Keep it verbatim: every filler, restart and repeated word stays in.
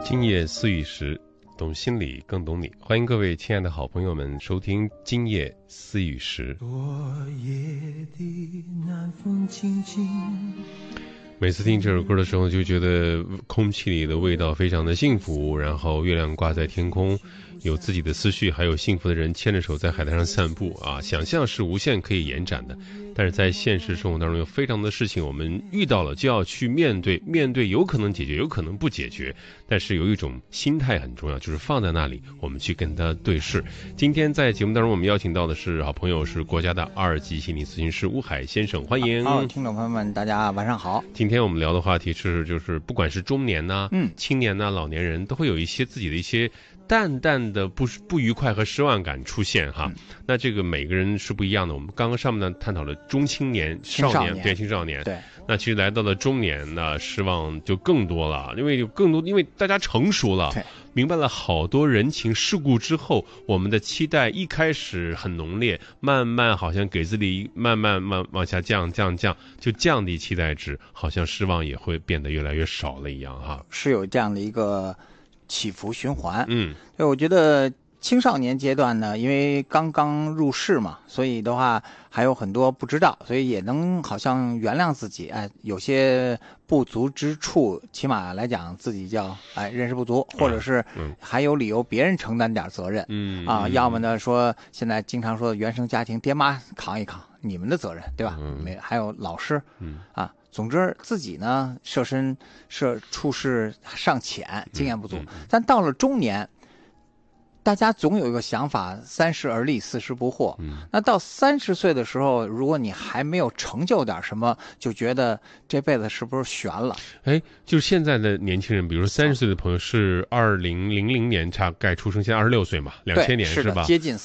今夜思雨时，懂心理更懂你。欢迎各位亲爱的好朋友们收听今夜思雨时。 昨夜的南风轻轻， 每次听这首歌的时候，就觉得空气里的味道非常的幸福，然后月亮挂在天空，有自己的思绪，还有幸福的人牵着手在海滩上散步啊！想象是无限可以延展的，但是在现实生活当中有非常多的事情我们遇到了就要去面对，面对有可能解决，有可能不解决，但是有一种心态很重要，就是放在那里，我们去跟他对视。今天在节目当中我们邀请到的是好朋友，是国家的二级心理咨询师吴海先生，欢迎。 好，听众朋友们大家晚上好。 今天我们聊的话题是，就是不管是中年呐、 嗯、 青年呐、老年人，都会有一些自己的一些淡淡的不不愉快和失望感出现哈、嗯。那这个每个人是不一样的。我们刚刚上面呢探讨了中青年、少年，对青少年， 对。 那其实来到了中年呢，失望就更多了，因为有更多，因为大家成熟了，明白了好多人情世故之后，我们的期待一开始很浓烈，慢慢好像给自己慢慢慢往下降降降，就降低期待值，好像失望也会变得越来越少了一样哈。 是有这样的一个起伏循环。 嗯， 对，我觉得青少年阶段呢，因为刚刚入世嘛，所以的话还有很多不知道，所以也能好像原谅自己，哎，有些不足之处，起码来讲自己叫哎认识不足，或者是还有理由别人承担点责任。 嗯啊， 嗯要么呢说现在经常说的原生家庭，爹妈扛一扛你们的责任，对吧？ 嗯， 没还有老师， 嗯啊。总之自己呢设身设处事尚浅，经验不足、 嗯嗯、 但到了中年，大家总有一个想法，三十而立四十不惑、嗯、那到三十岁的时候，如果你还没有成就点什么，就觉得这辈子是不是悬了。 哎，就是现在的年轻人，比如说三十岁的朋友是二零零零年大概出生，现在二十六岁嘛，两千年是吧？ 接近